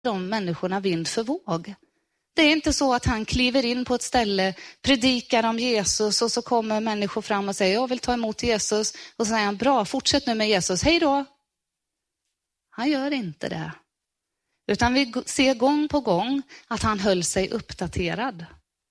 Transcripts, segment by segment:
de människorna vind för våg. Det är inte så att han kliver in på ett ställe, predikar om Jesus och så kommer människor fram och säger jag vill ta emot Jesus. Och så säger han bra, fortsätt nu med Jesus, hej då. Han gör inte det. Utan vi ser gång på gång att han höll sig uppdaterad.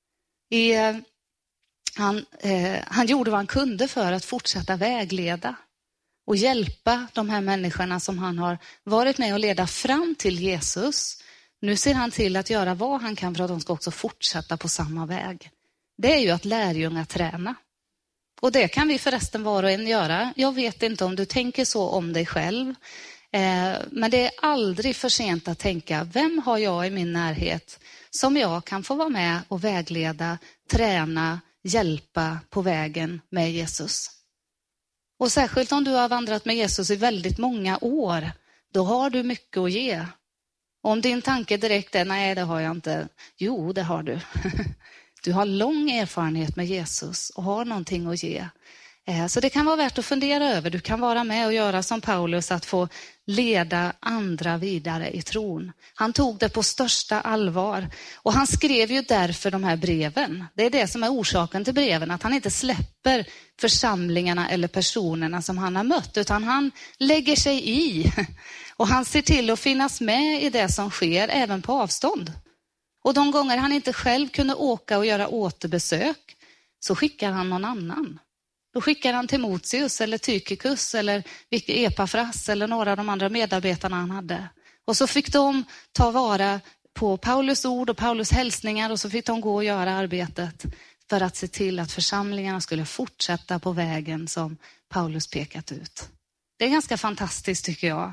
Han gjorde vad han kunde för att fortsätta vägleda och hjälpa de här människorna som han har varit med och leda fram till Jesus. Nu ser han till att göra vad han kan för att de ska också fortsätta på samma väg. Det är ju att lärjungar träna. Och det kan vi förresten var och en göra. Jag vet inte om du tänker så om dig själv. Men det är aldrig för sent att tänka, vem har jag i min närhet som jag kan få vara med och vägleda, träna, hjälpa på vägen med Jesus. Och särskilt om du har vandrat med Jesus i väldigt många år, då har du mycket att ge. Om din tanke direkt är, nej det har jag inte. Jo, det har du. Du har lång erfarenhet med Jesus och har någonting att ge. Så det kan vara värt att fundera över. Du kan vara med och göra som Paulus, att få leda andra vidare i tron. Han tog det på största allvar. Och han skrev ju därför de här breven. Det är det som är orsaken till breven. Att han inte släpper församlingarna eller personerna som han har mött. Utan han lägger sig i. Och han ser till att finnas med i det som sker även på avstånd. Och de gånger han inte själv kunde åka och göra återbesök, så skickar han någon annan. Då skickar han Timoteus eller Tychicus eller Epafras eller några av de andra medarbetarna han hade. Och så fick de ta vara på Paulus ord och Paulus hälsningar, och så fick de gå och göra arbetet för att se till att församlingarna skulle fortsätta på vägen som Paulus pekat ut. Det är ganska fantastiskt tycker jag.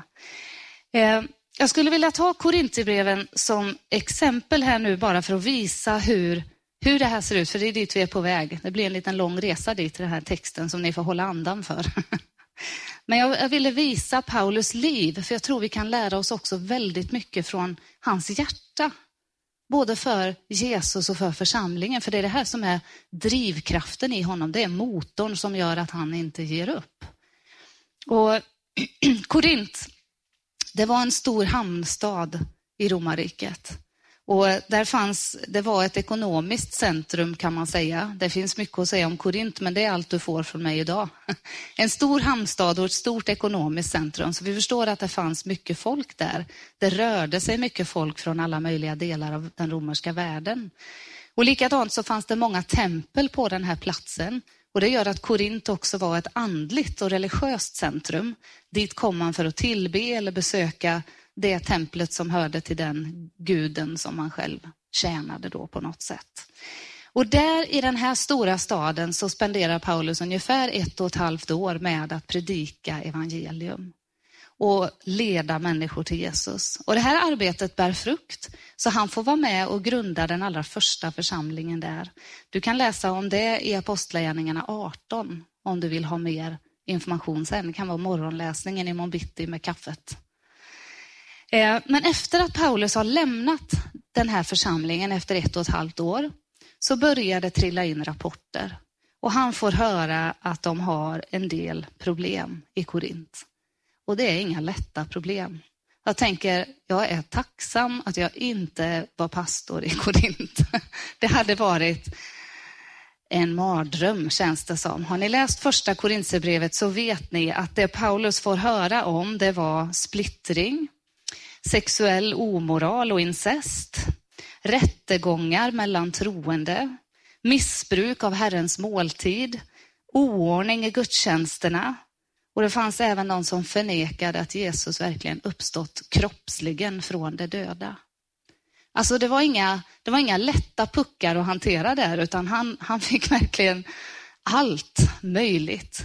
Jag skulle vilja ta Korinthierbreven som exempel här nu, bara för att visa hur det här ser ut, för det är dit vi är på väg. Det blir en liten lång resa dit till den här texten som ni får hålla andan för. Men jag ville visa Paulus liv, för jag tror vi kan lära oss också väldigt mycket från hans hjärta. Både för Jesus och för församlingen, för det är det här som är drivkraften i honom. Det är motorn som gör att han inte ger upp. Och Korint, det var en stor hamnstad i romarriket. Och det var ett ekonomiskt centrum kan man säga. Det finns mycket att säga om Korint, men det är allt du får från mig idag. En stor hamnstad och ett stort ekonomiskt centrum. Så vi förstår att det fanns mycket folk där. Det rörde sig mycket folk från alla möjliga delar av den romerska världen. Och likadant så fanns det många tempel på den här platsen. Och det gör att Korint också var ett andligt och religiöst centrum. Dit kom man för att tillbe eller besöka det templet som hörde till den guden som man själv tjänade då på något sätt. Och där i den här stora staden så spenderar Paulus ungefär 1,5 år med att predika evangelium och leda människor till Jesus. Och det här arbetet bär frukt, så han får vara med och grunda den allra första församlingen där. Du kan läsa om det i Apostlagärningarna 18 om du vill ha mer information sen. Det kan vara morgonläsningen i morgon bitti med kaffet. Men efter att Paulus har lämnat den här församlingen efter 1,5 år, så börjar det trilla in rapporter. Och han får höra att de har en del problem i Korint. Och det är inga lätta problem. Jag tänker, jag är tacksam att jag inte var pastor i Korint. Det hade varit en mardröm, känns det som. Har ni läst första Korinthierbrevet så vet ni att det Paulus får höra om, det var splittring, sexuell omoral och incest, rättegångar mellan troende, missbruk av Herrens måltid, oordning i gudstjänsterna. Och det fanns även någon som förnekade att Jesus verkligen uppstått kroppsligen från de döda. Alltså det var inga lätta puckar att hantera där, utan han fick verkligen allt möjligt.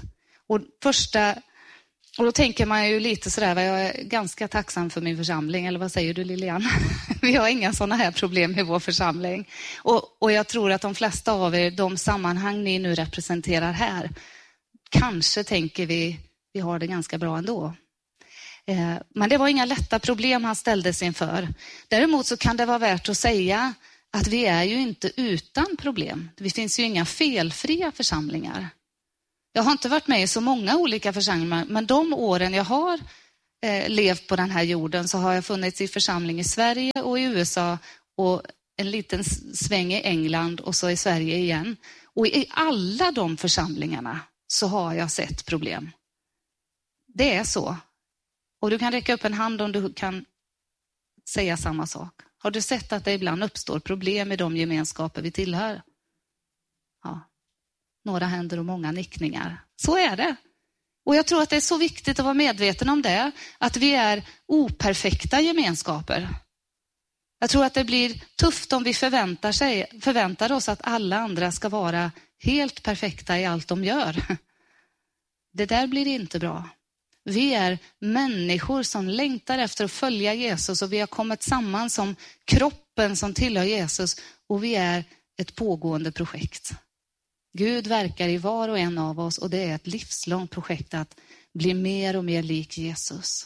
Och då tänker man ju lite sådär, jag är ganska tacksam för min församling, eller vad säger du Lilian? Vi har inga sådana här problem i vår församling. Och jag tror att de flesta av er, de sammanhang ni nu representerar här, kanske tänker vi har det ganska bra ändå. Men det var inga lätta problem han ställdes inför. Däremot så kan det vara värt att säga att vi är ju inte utan problem. Det finns ju inga felfria församlingar. Jag har inte varit med i så många olika församlingar, men de åren jag har levt på den här jorden så har jag funnits i församling i Sverige och i USA och en liten sväng i England och så i Sverige igen. Och i alla de församlingarna så har jag sett problem. Det är så. Och du kan räcka upp en hand om du kan säga samma sak. Har du sett att det ibland uppstår problem i de gemenskaper vi tillhör? Ja. Några händer och många nickningar. Så är det. Och jag tror att det är så viktigt att vara medveten om det. Att vi är operfekta gemenskaper. Jag tror att det blir tufft om vi förväntar oss att alla andra ska vara helt perfekta i allt de gör. Det där blir inte bra. Vi är människor som längtar efter att följa Jesus och vi har kommit samman som kroppen som tillhör Jesus och vi är ett pågående projekt. Gud verkar i var och en av oss och det är ett livslångt projekt att bli mer och mer lik Jesus.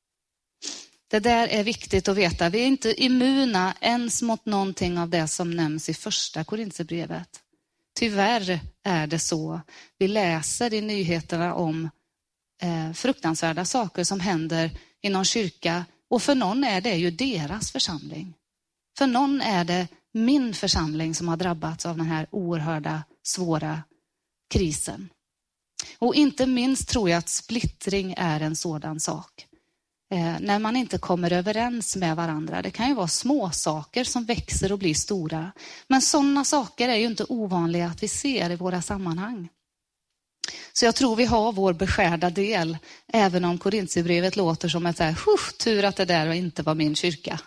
Det där är viktigt att veta. Vi är inte immuna ens mot någonting av det som nämns i första Korinthierbrevet. Tyvärr är det så. Vi läser i nyheterna om fruktansvärda saker som händer i någon kyrka. Och för någon är det ju deras församling. För någon är det min församling som har drabbats av den här oerhörda, svåra krisen. Och inte minst tror jag att splittring är en sådan sak. När man inte kommer överens med varandra. Det kan ju vara små saker som växer och blir stora. Men sådana saker är ju inte ovanliga att vi ser i våra sammanhang. Så jag tror vi har vår beskärda del. Även om Korinthierbrevet låter som ett så här, tur att det där inte var min kyrka.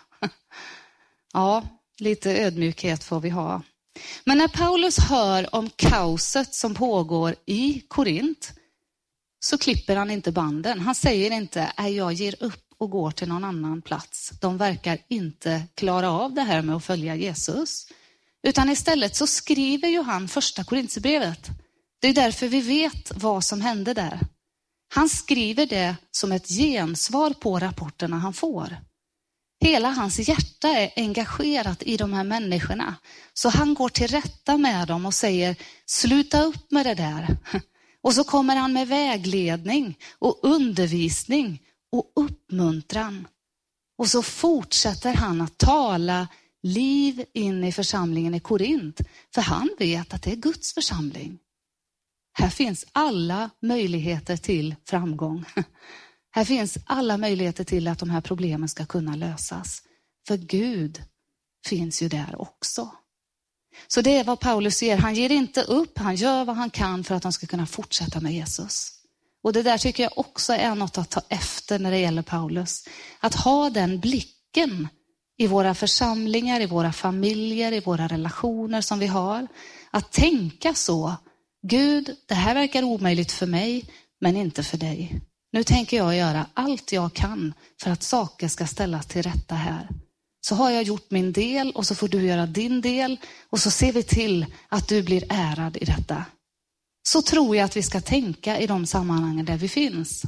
Ja, lite ödmjukhet får vi ha. Men när Paulus hör om kaoset som pågår i Korint så klipper han inte banden. Han säger inte, jag ger upp och går till någon annan plats. De verkar inte klara av det här med att följa Jesus. Utan istället så skriver ju han första Korinthierbrevet. Det är därför vi vet vad som hände där. Han skriver det som ett gensvar på rapporterna han får. Hela hans hjärta är engagerat i de här människorna. Så han går till rätta med dem och säger, sluta upp med det där. Och så kommer han med vägledning och undervisning och uppmuntran. Och så fortsätter han att tala liv in i församlingen i Korint. För han vet att det är Guds församling. Här finns alla möjligheter till framgång. Här finns alla möjligheter till att de här problemen ska kunna lösas. För Gud finns ju där också. Så det är vad Paulus ger. Han ger inte upp, han gör vad han kan för att de ska kunna fortsätta med Jesus. Och det där tycker jag också är något att ta efter när det gäller Paulus. Att ha den blicken i våra församlingar, i våra familjer, i våra relationer som vi har. Att tänka så, Gud, det här verkar omöjligt för mig, men inte för dig. Nu tänker jag göra allt jag kan för att saker ska ställas till rätta här. Så har jag gjort min del och så får du göra din del och så ser vi till att du blir ärad i detta. Så tror jag att vi ska tänka i de sammanhangen där vi finns.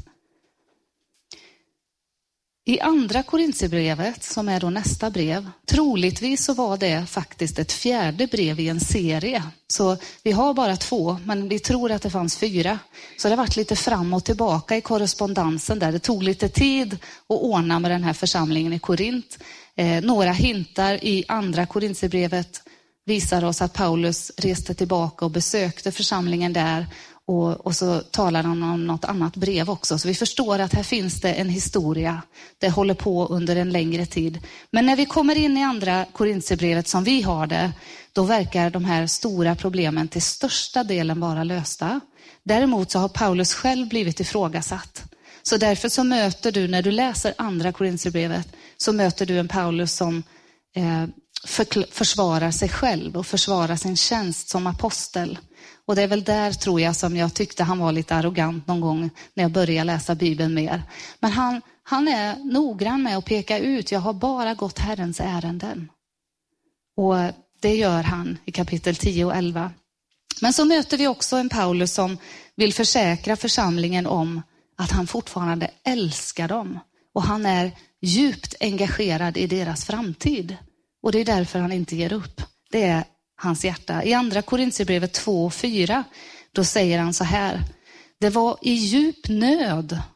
I andra Korinthierbrevet, som är då nästa brev, troligtvis så var det faktiskt ett fjärde brev i en serie. Så vi har bara 2, men vi tror att det fanns 4. Så det har varit lite fram och tillbaka i korrespondensen där. Det tog lite tid att ordna med den här församlingen i Korint. Några hintar i andra Korinthierbrevet visar oss att Paulus reste tillbaka och besökte församlingen där. Och så talar han om något annat brev också. Så vi förstår att här finns det en historia. Det håller på under en längre tid. Men när vi kommer in i andra Korinthierbrevet som vi har det, då verkar de här stora problemen till största delen vara lösta. Däremot så har Paulus själv blivit ifrågasatt. Så därför så möter du, när du läser andra Korinthierbrevet, så möter du en Paulus som försvarar sig själv och försvarar sin tjänst som apostel. Och det är väl där, tror jag, som jag tyckte han var lite arrogant någon gång när jag började läsa Bibeln mer. Men han är noggrann med att peka ut, jag har bara gått Herrens ärenden. Och det gör han i kapitel 10 och 11. Men så möter vi också en Paulus som vill försäkra församlingen om att han fortfarande älskar dem. Och han är djupt engagerad i deras framtid. Och det är därför han inte ger upp. Det är hans hjärta. I andra Korinthierbrevet 2 och 4, då säger han så här: det var i djup nöd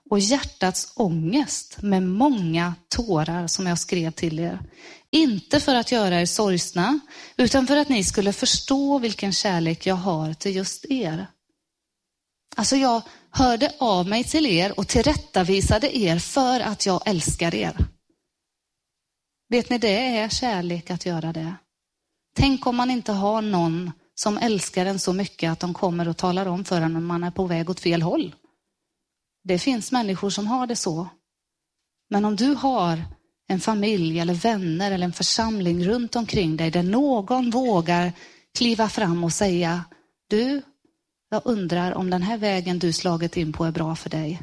och hjärtats ångest med många tårar som jag skrev till er. Inte för att göra er sorgsna, utan för att ni skulle förstå vilken kärlek jag har till just er. Alltså jag hörde av mig till er och tillrättavisade er för att jag älskar er. Vet ni, det är kärlek att göra det. Tänk om man inte har någon som älskar en så mycket att de kommer och talar om för en när man är på väg åt fel håll. Det finns människor som har det så. Men om du har en familj eller vänner eller en församling runt omkring dig där någon vågar kliva fram och säga: du, jag undrar om den här vägen du slagit in på är bra för dig.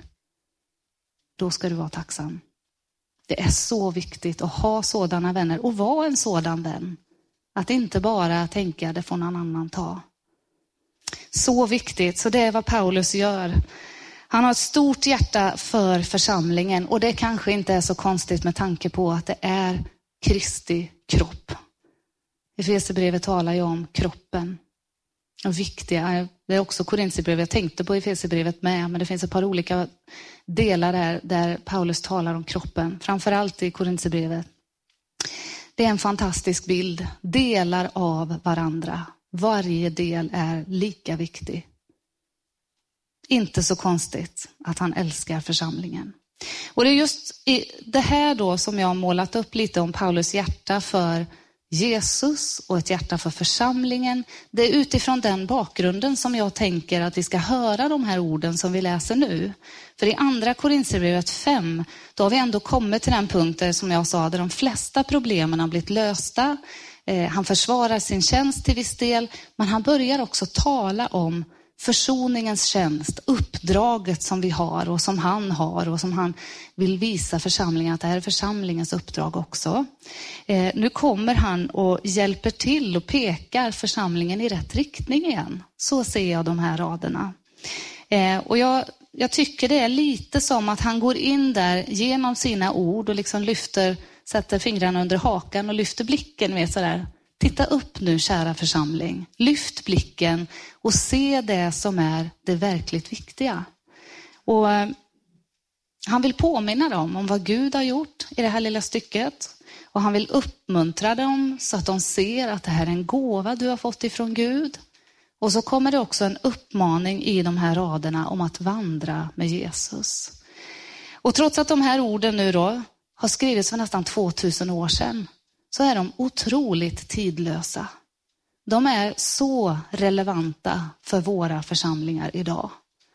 Då ska du vara tacksam. Det är så viktigt att ha sådana vänner och vara en sådan vän. Att inte bara tänka det får någon annan ta. Så viktigt, så det är vad Paulus gör. Han har ett stort hjärta för församlingen och det kanske inte är så konstigt med tanke på att det är Kristi kropp. Efesierbrevet talar ju om kroppen. Och viktiga, det är också Korinthierbrevet, jag tänkte på Efesierbrevet med, men det finns ett par olika delar där Paulus talar om kroppen. Framförallt i Korinthierbrevet. Det är en fantastisk bild. Delar av varandra. Varje del är lika viktig. Inte så konstigt att han älskar församlingen. Och det är just i det här då som jag har målat upp lite om Paulus hjärta för Jesus och ett hjärta för församlingen. Det är utifrån den bakgrunden som jag tänker att vi ska höra de här orden som vi läser nu. För i andra Korinthierbrevet 5, då har vi ändå kommit till den punkten som jag sa, där de flesta problemen har blivit lösta. Han försvarar sin tjänst till viss del, men han börjar också tala om försoningens tjänst, uppdraget som vi har och som han har och som han vill visa församlingen att det här är församlingens uppdrag också. Nu kommer han och hjälper till och pekar församlingen i rätt riktning igen. Så ser jag de här raderna. Och jag tycker det är lite som att han går in där genom sina ord och liksom sätter fingrarna under hakan och lyfter blicken med sådär. Titta upp nu, kära församling. Lyft blicken och se det som är det verkligt viktiga. Och han vill påminna dem om vad Gud har gjort i det här lilla stycket. Och han vill uppmuntra dem så att de ser att det här är en gåva du har fått ifrån Gud. Och så kommer det också en uppmaning i de här raderna om att vandra med Jesus. Och trots att de här orden nu då har skrivits för nästan 2000 år sedan, så är de otroligt tidlösa. De är så relevanta för våra församlingar idag.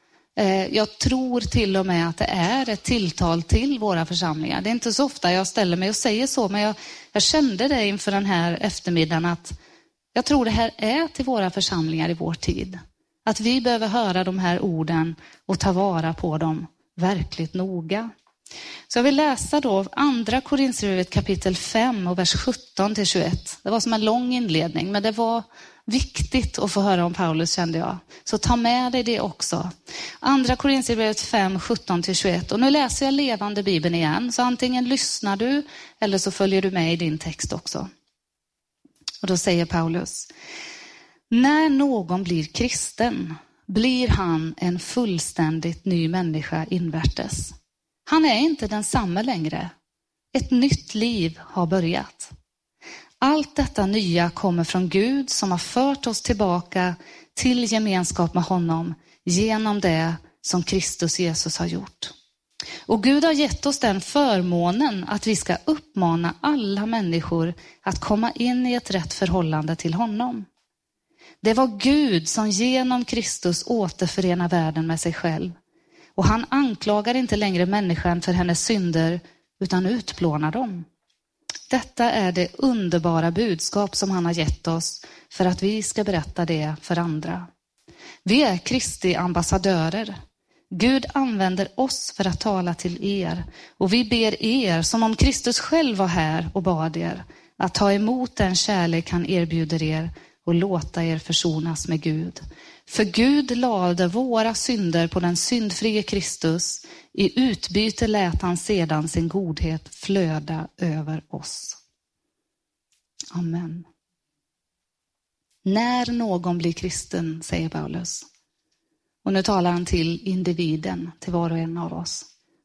Jag tror till och med att det är ett tilltal till våra församlingar. Det är inte så ofta jag ställer mig och säger så, men jag kände det inför den här eftermiddagen att jag tror det här är till våra församlingar i vår tid. Att vi behöver höra de här orden och ta vara på dem verkligt noga. Så jag vill läsa då andra Korinthierbrevet kapitel 5 och vers 17-21. Det var som en lång inledning, men det var viktigt att få höra om Paulus, kände jag. Så ta med dig det också. Andra Korinthierbrevet 5, 17-21. Och nu läser jag levande Bibeln igen. Så antingen lyssnar du eller så följer du med i din text också. Och då säger Paulus: när någon blir kristen blir han en fullständigt ny människa invärtes. Han är inte densamma längre. Ett nytt liv har börjat. Allt detta nya kommer från Gud som har fört oss tillbaka till gemenskap med honom genom det som Kristus Jesus har gjort. Och Gud har gett oss den förmånen att vi ska uppmana alla människor att komma in i ett rätt förhållande till honom. Det var Gud som genom Kristus återförenar världen med sig själv. Och han anklagar inte längre människan för hennes synder utan utplånar dem. Detta är det underbara budskap som han har gett oss för att vi ska berätta det för andra. Vi är Kristi ambassadörer. Gud använder oss för att tala till er. Och vi ber er, som om Kristus själv var här och bad er, att ta emot den kärlek han erbjuder er och låta er försonas med Gud. För Gud lade våra synder på den syndfrie Kristus. I utbyte lät han sedan sin godhet flöda över oss. Amen. När någon blir kristen, säger Paulus. Och nu talar han till individen, till var och en av oss.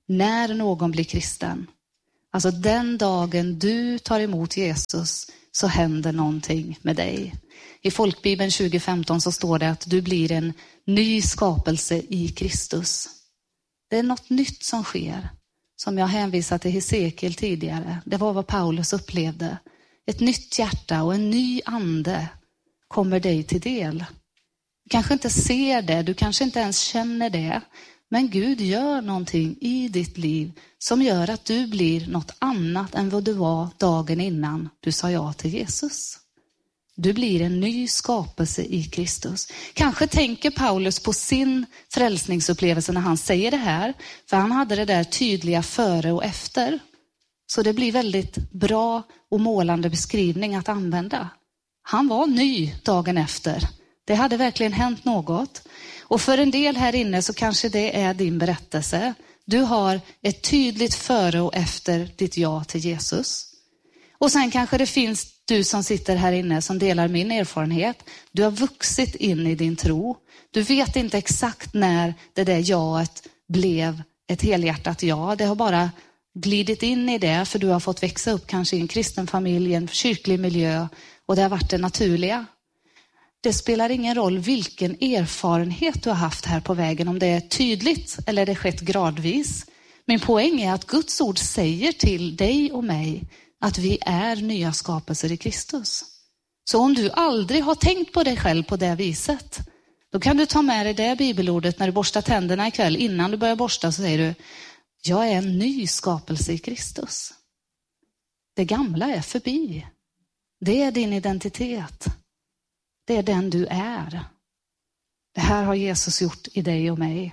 när någon blir kristen. Alltså den dagen du tar emot Jesus så händer någonting med dig. I Folkbibeln 2015 så står det att du blir en ny skapelse i Kristus. Det är något nytt som sker. Som jag hänvisade till Hesekiel tidigare. Det var vad Paulus upplevde. Ett nytt hjärta och en ny ande kommer dig till del. Du kanske inte ser det, du kanske inte ens känner det. Men Gud gör någonting i ditt liv som gör att du blir något annat än vad du var dagen innan du sa ja till Jesus. Du blir en ny skapelse i Kristus. Kanske tänker Paulus på sin frälsningsupplevelse när han säger det här. För han hade det där tydliga före och efter. Så det blir väldigt bra och målande beskrivning att använda. Han var ny dagen efter. Det hade verkligen hänt något. Och för en del här inne så kanske det är din berättelse. Du har ett tydligt före och efter ditt ja till Jesus. Och sen kanske det finns du som sitter här inne som delar min erfarenhet. Du har vuxit in i din tro. Du vet inte exakt när det där jaet blev ett helhjärtat ja. Det har bara glidit in i det för du har fått växa upp kanske i en kristen familj, en kyrklig miljö och det har varit det naturliga. Det spelar ingen roll vilken erfarenhet du har haft här på vägen, om det är tydligt eller det skett gradvis. Min poäng är att Guds ord säger till dig och mig att vi är nya skapelser i Kristus. Så om du aldrig har tänkt på dig själv på det viset, då kan du ta med dig det bibelordet när du borstar tänderna ikväll. Innan du börjar borsta så säger du, jag är en ny skapelse i Kristus. Det gamla är förbi. Det är din identitet. Det är den du är. Det här har Jesus gjort i dig och mig.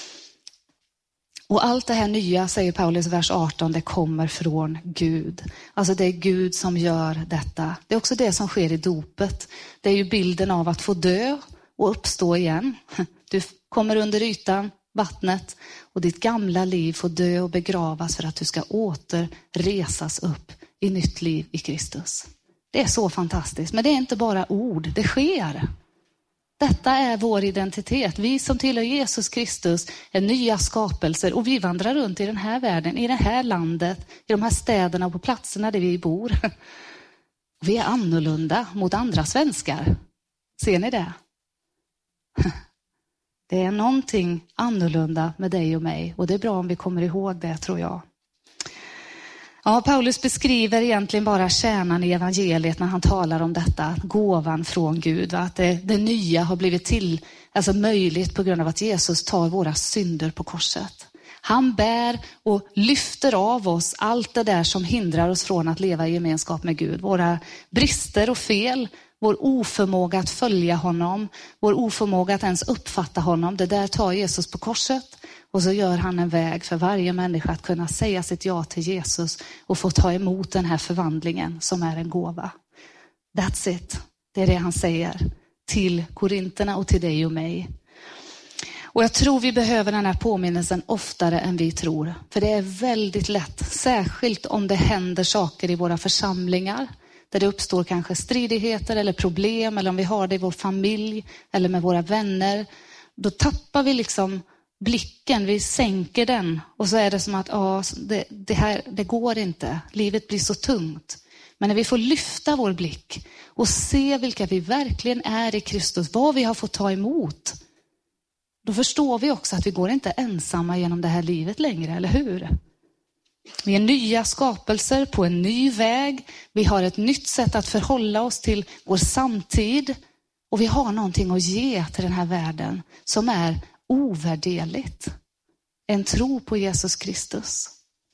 Och allt det här nya, säger Paulus vers 18, det kommer från Gud. Alltså det är Gud som gör detta. Det är också det som sker i dopet. Det är ju bilden av att få dö och uppstå igen. Du kommer under ytan, vattnet, och ditt gamla liv får dö och begravas för att du ska återresas upp i nytt liv i Kristus. Det är så fantastiskt, men det är inte bara ord, det sker. Detta är vår identitet. Vi som tillhör Jesus Kristus är nya skapelser och vi vandrar runt i den här världen, i det här landet, i de här städerna och på platserna där vi bor. Vi är annorlunda mot andra svenskar. Ser ni det? Det är någonting annorlunda med dig och mig och det är bra om vi kommer ihåg det, tror jag. Ja, Paulus beskriver egentligen bara kärnan i evangeliet när han talar om detta, gåvan från Gud. Att det nya har blivit möjligt på grund av att Jesus tar våra synder på korset. Han bär och lyfter av oss allt det där som hindrar oss från att leva i gemenskap med Gud. Våra brister och fel, vår oförmåga att följa honom, vår oförmåga att ens uppfatta honom. Det där tar Jesus på korset. Och så gör han en väg för varje människa att kunna säga sitt ja till Jesus och få ta emot den här förvandlingen som är en gåva. That's it. Det är det han säger till korinterna och till dig och mig. Och jag tror vi behöver den här påminnelsen oftare än vi tror. För det är väldigt lätt, särskilt om det händer saker i våra församlingar. Där det uppstår kanske stridigheter eller problem, eller om vi har det i vår familj eller med våra vänner. Då tappar vi liksom blicken, vi sänker den och så är det som att det går inte. Livet blir så tungt. Men när vi får lyfta vår blick och se vilka vi verkligen är i Kristus, vad vi har fått ta emot, då förstår vi också att vi går inte ensamma genom det här livet längre, eller hur? Vi är nya skapelser på en ny väg. Vi har ett nytt sätt att förhålla oss till vår samtid och vi har någonting att ge till den här världen som är ovärderligt. En tro på Jesus Kristus.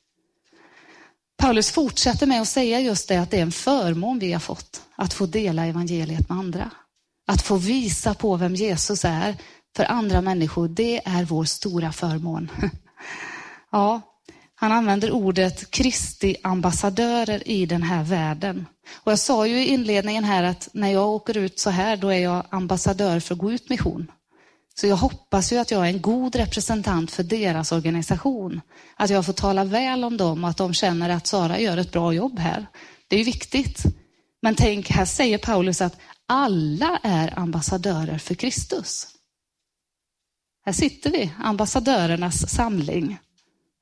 Paulus fortsätter med att säga just det, att det är en förmån vi har fått att få dela evangeliet med andra. Att få visa på vem Jesus är för andra människor, det är vår stora förmån. Ja, han använder ordet Kristi ambassadörer i den här världen. Och jag sa ju i inledningen här att när jag åker ut så här, då är jag ambassadör för Gå ut mission. Så jag hoppas ju att jag är en god representant för deras organisation. Att jag får tala väl om dem och att de känner att Sara gör ett bra jobb här. Det är ju viktigt. Men tänk, här säger Paulus att alla är ambassadörer för Kristus. Här sitter vi, ambassadörernas samling.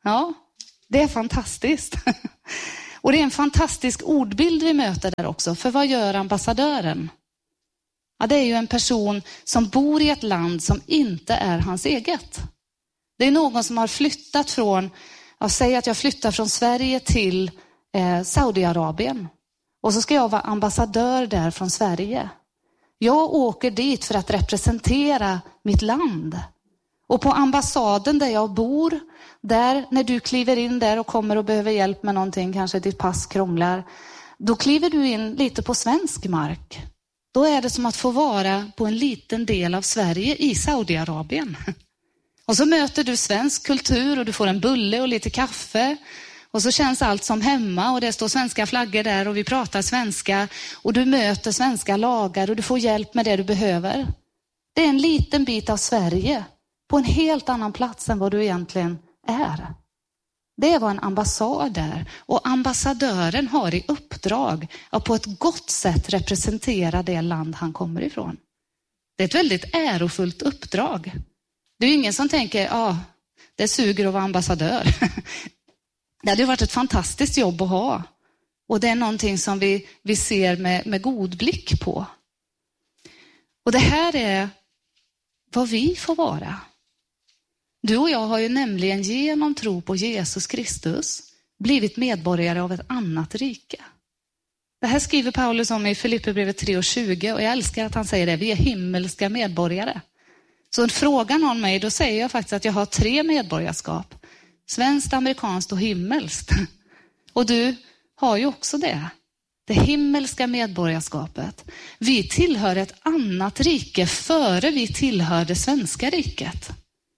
Ja, det är fantastiskt. Och det är en fantastisk ordbild vi möter där också. För vad gör ambassadören? Ja, det är ju en person som bor i ett land som inte är hans eget. Det är någon som har flyttat från, säg att jag flyttar från Sverige till Saudiarabien. Och så ska jag vara ambassadör där från Sverige. Jag åker dit för att representera mitt land. Och på ambassaden där jag bor, där när du kliver in där och kommer och behöver hjälp med någonting, kanske ditt pass krånglar, då kliver du in lite på svensk mark. Då är det som att få vara på en liten del av Sverige i Saudiarabien. Och så möter du svensk kultur och du får en bulle och lite kaffe. Och så känns allt som hemma och det står svenska flaggor där och vi pratar svenska. Och du möter svenska lagar och du får hjälp med det du behöver. Det är en liten bit av Sverige på en helt annan plats än vad du egentligen är. Det var en ambassad där. Och ambassadören har i uppdrag att på ett gott sätt representera det land han kommer ifrån. Det är ett väldigt ärofullt uppdrag. Det är ju ingen som tänker, det suger att vara ambassadör. Det hade varit ett fantastiskt jobb att ha. Och det är någonting som vi ser med god blick på. Och det här är vad vi får vara. Du och jag har ju nämligen genom tro på Jesus Kristus blivit medborgare av ett annat rike. Det här skriver Paulus om i Filipperbrevet 3:20 och jag älskar att han säger det. Vi är himmelska medborgare. Så frågan om mig, då säger jag faktiskt att jag har 3 medborgarskap. Svenskt, amerikanskt och himmelskt. Och du har ju också det. Det himmelska medborgarskapet. Vi tillhör ett annat rike före vi tillhör det svenska riket.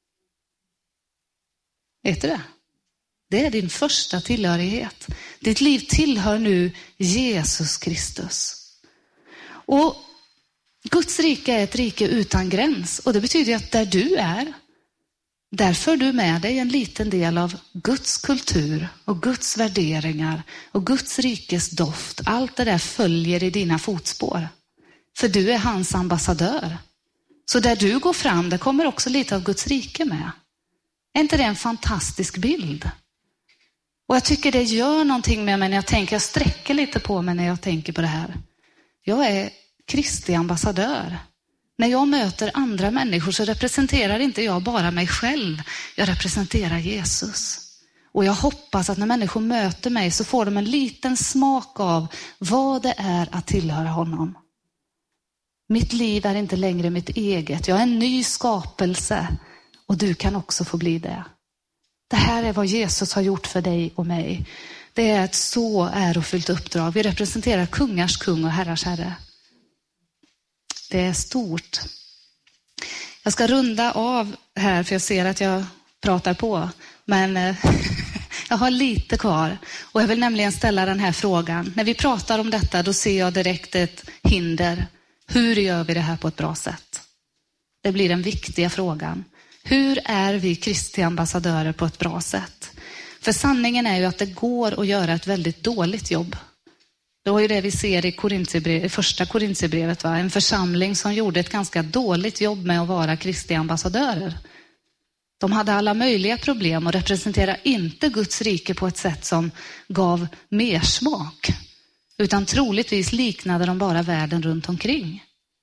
Vet du det? Det är din första tillhörighet. Ditt liv tillhör nu Jesus Kristus. Och Guds rike är ett rike utan gräns. Och det betyder att där du är, där för du med dig en liten del av Guds kultur och Guds värderingar och Guds rikes doft. Allt det där följer i dina fotspår. För du är hans ambassadör. Så där du går fram, där kommer också lite av Guds rike med. Är inte det en fantastisk bild? Och jag tycker det gör någonting med mig när jag sträcker lite på mig när jag tänker på det här. Jag är Kristi ambassadör. När jag möter andra människor så representerar inte jag bara mig själv. Jag representerar Jesus. Och jag hoppas att när människor möter mig så får de en liten smak av vad det är att tillhöra honom. Mitt liv är inte längre mitt eget. Jag är en ny skapelse. Och du kan också få bli det. Det här är vad Jesus har gjort för dig och mig. Det är ett så ärofyllt uppdrag. Vi representerar kungars kung och herrars herre. Det är stort. Jag ska runda av här för jag ser att jag pratar på. Men jag har lite kvar. Och jag vill nämligen ställa den här frågan. När vi pratar om detta då ser jag direkt ett hinder. Hur gör vi det här på ett bra sätt? Det blir den viktiga frågan. Hur är vi Kristi ambassadörer på ett bra sätt? För sanningen är ju att det går att göra ett väldigt dåligt jobb. Det var ju det vi ser i första Korintierbrevet. En församling som gjorde ett ganska dåligt jobb med att vara Kristi ambassadörer. De hade alla möjliga problem och representerade inte Guds rike på ett sätt som gav mer smak. Utan troligtvis liknade de bara världen runt omkring.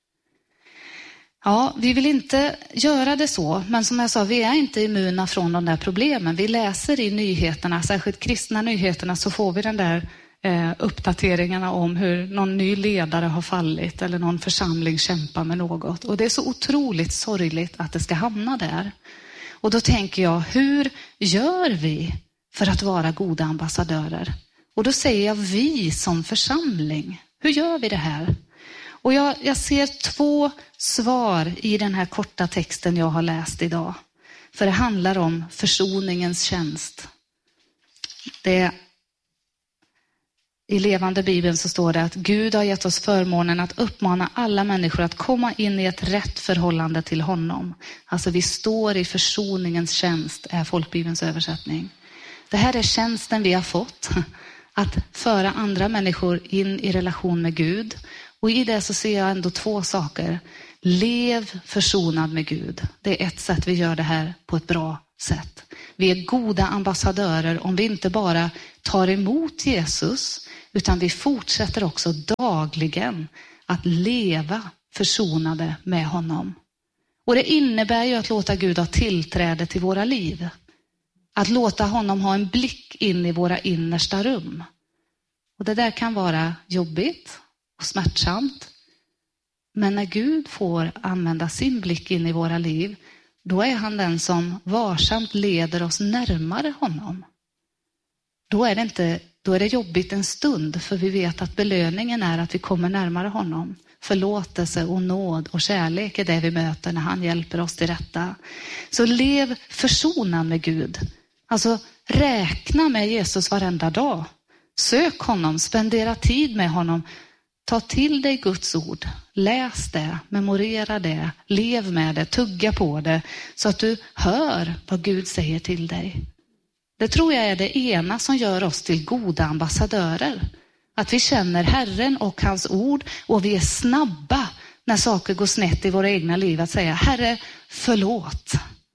Ja, vi vill inte göra det så, men som jag sa, vi är inte immuna från de där problemen. Vi läser i nyheterna, särskilt kristna nyheterna, så får vi den där uppdateringarna om hur någon ny ledare har fallit eller någon församling kämpar med något. Och det är så otroligt sorgligt att det ska hamna där. Och då tänker jag, hur gör vi för att vara goda ambassadörer? Och då säger jag vi som församling. Hur gör vi det här? Och jag ser 2 svar i den här korta texten jag har läst idag. För det handlar om försoningens tjänst. I levande Bibeln så står det att Gud har gett oss förmånen att uppmana alla människor att komma in i ett rätt förhållande till honom. Alltså vi står i försoningens tjänst, är folkbibelns översättning. Det här är tjänsten vi har fått. Att föra andra människor in i relation med Gud. Och i det så ser jag ändå 2 saker. Lev försonad med Gud. Det är ett sätt vi gör det här på ett bra sätt. Vi är goda ambassadörer om vi inte bara tar emot Jesus, utan vi fortsätter också dagligen att leva försonade med honom. Och det innebär ju att låta Gud ha tillträde till våra liv. Att låta honom ha en blick in i våra innersta rum. Och det där kan vara jobbigt och smärtsamt. Men när Gud får använda sin blick in i våra liv, då är han den som varsamt leder oss närmare honom. Då är det jobbigt en stund, för vi vet att belöningen är att vi kommer närmare honom. Förlåtelse och nåd och kärlek är det vi möter när han hjälper oss till rätta. Så lev försonad med Gud. Alltså räkna med Jesus varenda dag. Sök honom, spendera tid med honom. Ta till dig Guds ord. Läs det, memorera det, lev med det, tugga på det. Så att du hör vad Gud säger till dig. Det tror jag är det ena som gör oss till goda ambassadörer. Att vi känner Herren och hans ord, och vi är snabba när saker går snett i våra egna liv att säga: Herre, förlåt.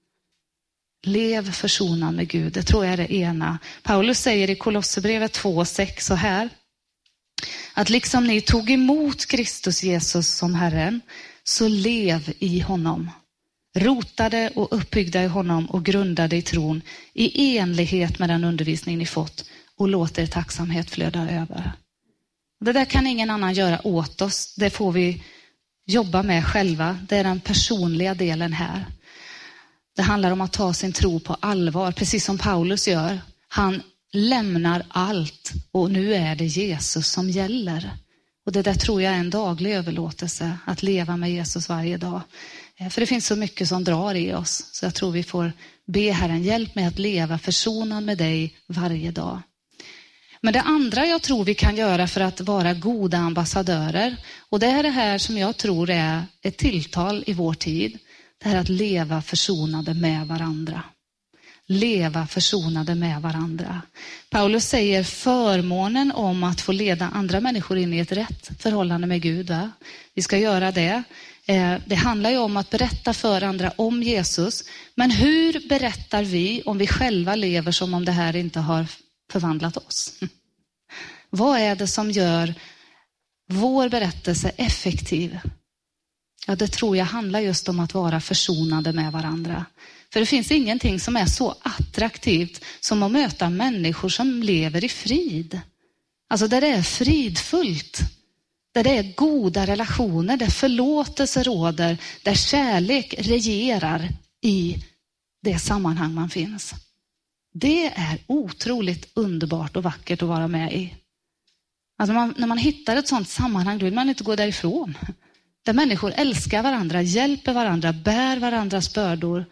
Lev försonad med Gud, det tror jag är det ena. Paulus säger i Kolosserbrevet 2:6 så här: att liksom ni tog emot Kristus Jesus som Herren, så lev i honom. Rotade och uppbyggda i honom och grundade i tron, i enlighet med den undervisning ni fått, och låt er tacksamhet flöda över. Det där kan ingen annan göra åt oss. Det får vi jobba med själva. Det är den personliga delen här. Det handlar om att ta sin tro på allvar, precis som Paulus gör. Han lämnar allt och nu är det Jesus som gäller. Och det där tror jag är en daglig överlåtelse, att leva med Jesus varje dag. För det finns så mycket som drar i oss, så jag tror vi får be Herren, hjälp mig att leva försonad med dig varje dag. Men det andra jag tror vi kan göra för att vara goda ambassadörer, och det är det här som jag tror är ett tilltal i vår tid, det här att leva försonade med varandra. Leva försonade med varandra. Paulus säger förmånen om att få leda andra människor in i ett rätt förhållande med Gud. Va? Vi ska göra det. Det handlar ju om att berätta för andra om Jesus. Men hur berättar vi om vi själva lever som om det här inte har förvandlat oss? Vad är det som gör vår berättelse effektiv? Ja, det tror jag handlar just om att vara försonade med varandra. För det finns ingenting som är så attraktivt som att möta människor som lever i frid. Alltså där det är fridfullt. Där det är goda relationer, där förlåtelse råder, där kärlek regerar i det sammanhang man finns. Det är otroligt underbart och vackert att vara med i. Alltså när man hittar ett sånt sammanhang, då vill man inte gå därifrån. Där människor älskar varandra, hjälper varandra, bär varandras bördor.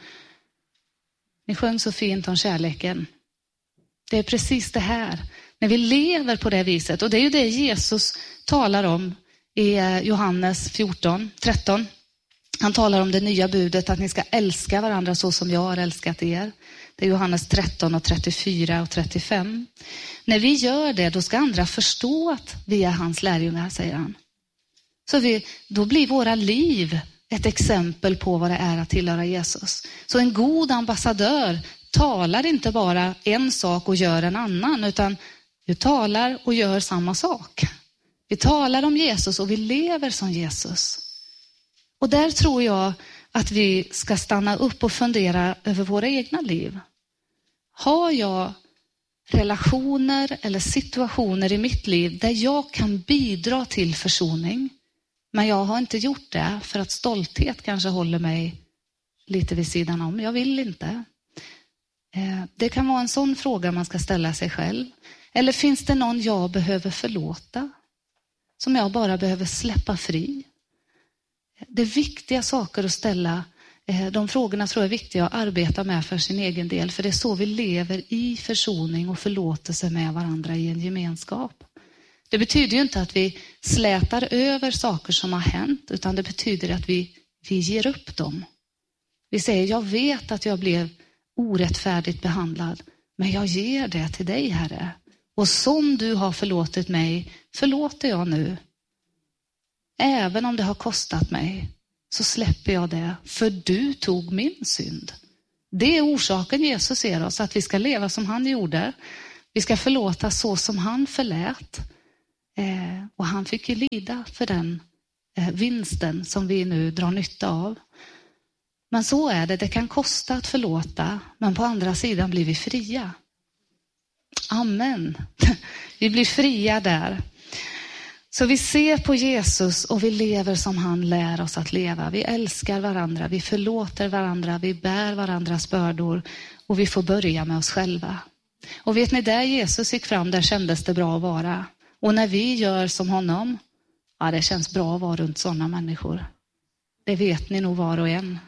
Ni sjöng så fint om kärleken. Det är precis det här. När vi lever på det viset. Och det är ju det Jesus talar om i Johannes 14:13. Han talar om det nya budet, att ni ska älska varandra så som jag har älskat er. Det är Johannes 13 34 och 35. När vi gör det, då ska andra förstå att vi är hans lärjungar, säger han. Så då blir våra liv ett exempel på vad det är att tillhöra Jesus. Så en god ambassadör talar inte bara en sak och gör en annan, utan vi talar och gör samma sak. Vi talar om Jesus och vi lever som Jesus. Och där tror jag att vi ska stanna upp och fundera över våra egna liv. Har jag relationer eller situationer i mitt liv där jag kan bidra till försoning, men jag har inte gjort det för att stolthet kanske håller mig lite vid sidan om. Jag vill inte. Det kan vara en sån fråga man ska ställa sig själv. Eller finns det någon jag behöver förlåta? Som jag bara behöver släppa fri? Det är viktiga saker att ställa. De frågorna tror jag är viktiga att arbeta med för sin egen del. För det är så vi lever i försoning och förlåtelse med varandra i en gemenskap. Det betyder ju inte att vi slätar över saker som har hänt, utan det betyder att vi ger upp dem. Vi säger, jag vet att jag blev orättfärdigt behandlad, men jag ger det till dig, Herre. Och som du har förlåtit mig, förlåter jag nu. Även om det har kostat mig, så släpper jag det, för du tog min synd. Det är orsaken Jesus ser oss, att vi ska leva som han gjorde. Vi ska förlåta så som han förlät. Och han fick ju lida för den vinsten som vi nu drar nytta av. Men så är det, det kan kosta att förlåta, men på andra sidan blir vi fria. Amen. Vi blir fria där. Så vi ser på Jesus och vi lever som han lär oss att leva. Vi älskar varandra, vi förlåter varandra, vi bär varandras bördor och vi får börja med oss själva. Och vet ni, där Jesus gick fram, där kändes det bra att vara. Och när vi gör som honom, ja, det känns bra att vara runt sådana människor. Det vet ni nog var och en.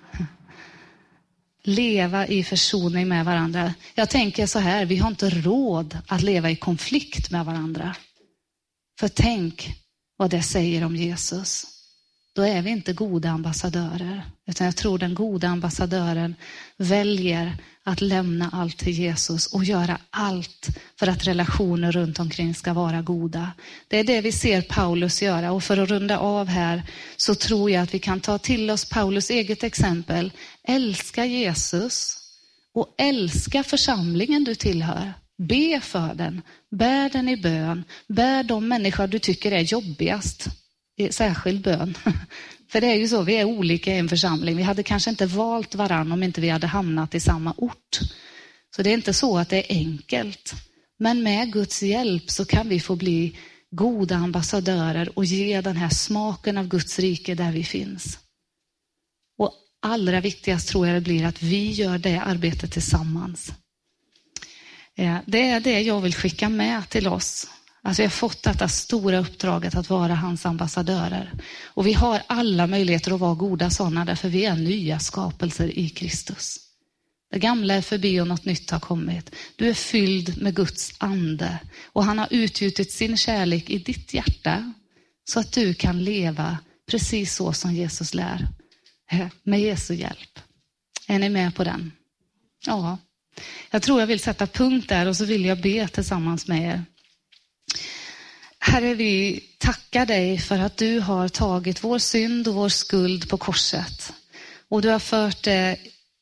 Leva i försoning med varandra. Jag tänker så här, vi har inte råd att leva i konflikt med varandra. För tänk vad det säger om Jesus. Då är vi inte goda ambassadörer. Utan jag tror den goda ambassadören väljer att lämna allt till Jesus och göra allt för att relationer runt omkring ska vara goda. Det är det vi ser Paulus göra. Och för att runda av här så tror jag att vi kan ta till oss Paulus eget exempel. Älska Jesus och älska församlingen du tillhör. Be för den, bär den i bön, bär de människor du tycker är jobbigast i särskild bön. För det är ju så, vi är olika i en församling. Vi hade kanske inte valt varann om inte vi hade hamnat i samma ort. Så det är inte så att det är enkelt. Men med Guds hjälp så kan vi få bli goda ambassadörer och ge den här smaken av Guds rike där vi finns. Och allra viktigast tror jag det blir att vi gör det arbetet tillsammans. Det är det jag vill skicka med till oss. Alltså jag har fått detta stora uppdraget att vara hans ambassadörer. Och vi har alla möjligheter att vara goda sådana, därför vi är nya skapelser i Kristus. Det gamla är förbi och något nytt har kommit. Du är fylld med Guds ande. Och han har utgjutit sin kärlek i ditt hjärta. Så att du kan leva precis så som Jesus lär. Med Jesu hjälp. Är ni med på den? Ja. Jag tror jag vill sätta punkt där och så vill jag be tillsammans med er. Herre, vi tackar dig för att du har tagit vår synd och vår skuld på korset. Och du har fört det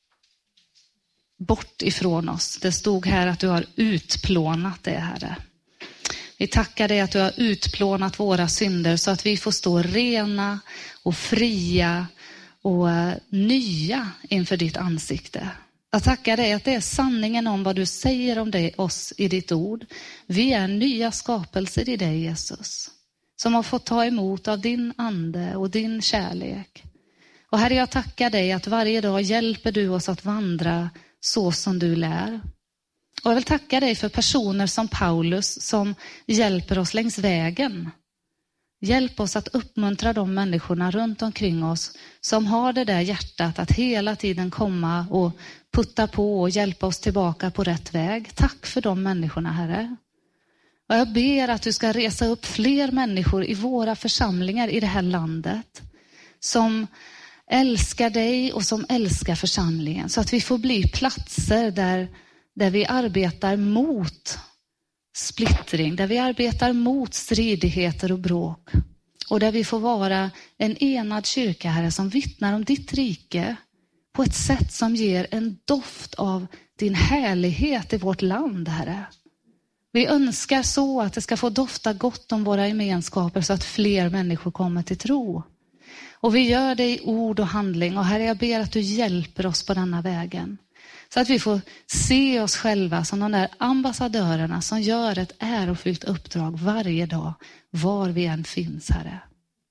bort ifrån oss. Det stod här att du har utplånat det, Herre. Vi tackar dig att du har utplånat våra synder så att vi får stå rena och fria och nya inför ditt ansikte. Jag tackar dig att det är sanningen om vad du säger om oss i ditt ord. Vi är nya skapelser i dig, Jesus, som har fått ta emot av din ande och din kärlek. Och Herre, jag tackar dig att varje dag hjälper du oss att vandra så som du lär. Och jag vill tacka dig för personer som Paulus som hjälper oss längs vägen. Hjälp oss att uppmuntra de människorna runt omkring oss som har det där hjärtat att hela tiden komma och putta på och hjälpa oss tillbaka på rätt väg. Tack för de människorna, Herre. Och jag ber att du ska resa upp fler människor i våra församlingar i det här landet som älskar dig och som älskar församlingen. Så att vi får bli platser där vi arbetar mot splittring, där vi arbetar mot stridigheter och bråk. Och där vi får vara en enad kyrka, Herre, som vittnar om ditt rike på ett sätt som ger en doft av din härlighet i vårt land, Herre. Vi önskar så att det ska få dofta gott om våra gemenskaper så att fler människor kommer till tro. Och vi gör det i ord och handling. Och Herre, jag ber att du hjälper oss på denna vägen. Så att vi får se oss själva som de där ambassadörerna som gör ett ärofyllt uppdrag varje dag, var vi än finns, Herre.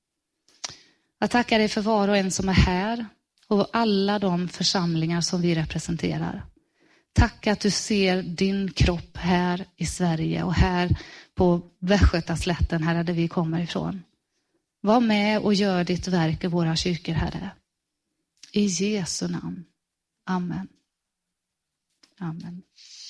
Jag tackar dig för var och en som är här och alla de församlingar som vi representerar. Tack att du ser din kropp här i Sverige och här på Västgötaslätten, Herre, där vi kommer ifrån. Var med och gör ditt verk i våra kyrkor, Herre. I Jesu namn. Amen. Amen.